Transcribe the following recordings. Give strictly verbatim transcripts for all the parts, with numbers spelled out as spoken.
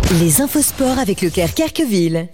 Les infos sport avec Leclerc Querqueville.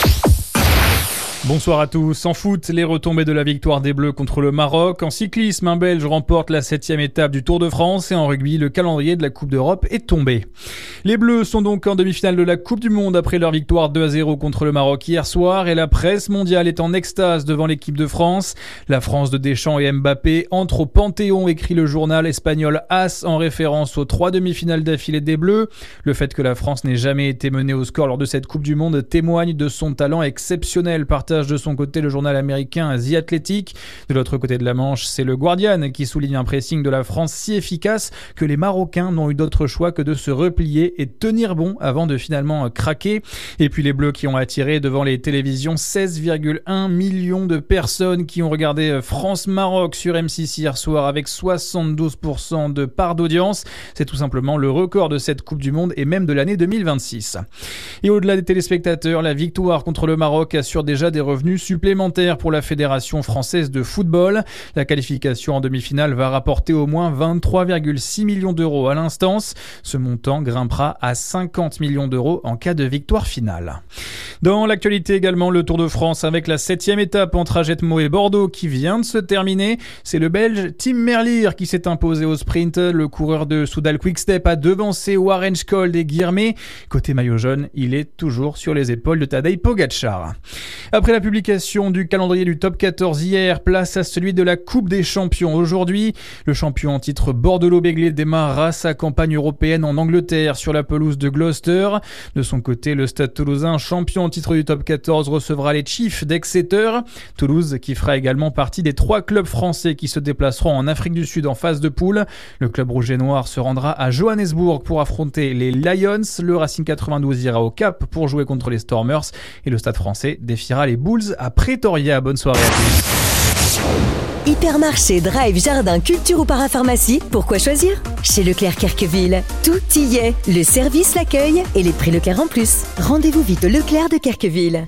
Bonsoir à tous. En foot, les retombées de la victoire des Bleus contre le Maroc. En cyclisme, un Belge remporte la septième étape du Tour de France. Et en rugby, le calendrier de la Coupe d'Europe est tombé. Les Bleus sont donc en demi-finale de la Coupe du Monde après leur victoire deux à zéro contre le Maroc hier soir. Et la presse mondiale est en extase devant l'équipe de France. La France de Deschamps et Mbappé entre au Panthéon, écrit le journal espagnol AS en référence aux trois demi-finales d'affilée des Bleus. Le fait que la France n'ait jamais été menée au score lors de cette Coupe du Monde témoigne de son talent exceptionnel. Partage de son côté le journal américain The Athletic. De l'autre côté de la Manche, c'est le Guardian qui souligne un pressing de la France si efficace que les Marocains n'ont eu d'autre choix que de se replier et tenir bon avant de finalement craquer. Et puis les Bleus qui ont attiré devant les télévisions seize virgule un millions de personnes qui ont regardé France-Maroc sur M six hier soir avec soixante-douze pour cent de part d'audience. C'est tout simplement le record de cette Coupe du Monde et même de l'année deux mille vingt-six. Et au-delà des téléspectateurs, la victoire contre le Maroc assure déjà des revenus supplémentaires pour la Fédération française de football. La qualification en demi-finale va rapporter au moins vingt-trois virgule six millions d'euros à l'instance. Ce montant grimpera à cinquante millions d'euros en cas de victoire finale. Dans l'actualité également, le Tour de France avec la septième étape entre Ajetmo et Bordeaux qui vient de se terminer. C'est le Belge Tim Merlier qui s'est imposé au sprint. Le coureur de Soudal Quick-Step a devancé Warren Scholl et Guilherme. Côté maillot jaune, il est toujours sur les épaules de Tadej Pogačar. Après la publication du calendrier du top quatorze hier, place à celui de la Coupe des Champions aujourd'hui. Le champion en titre Bordelot-Bègles démarrera sa campagne européenne en Angleterre sur la pelouse de Gloucester. De son côté, le Stade Toulousain, champion en titre du top quatorze, recevra les Chiefs d'Exeter. Toulouse qui fera également partie des trois clubs français qui se déplaceront en Afrique du Sud en phase de poule. Le club rouge et noir se rendra à Johannesburg pour affronter les Lions. Le Racing quatre-vingt-douze ira au Cap pour jouer contre les Stormers. Et le Stade français défiera les Bulls à Pretoria. Bonne soirée à tous. Hypermarché, drive, jardin, culture ou parapharmacie, pourquoi choisir? Chez Leclerc Querqueville, tout y est. Le service, l'accueil et les prix Leclerc en plus. Rendez-vous vite au Leclerc de Querqueville.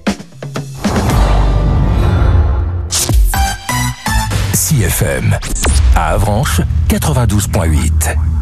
C F M à Avranches quatre-vingt-douze virgule huit.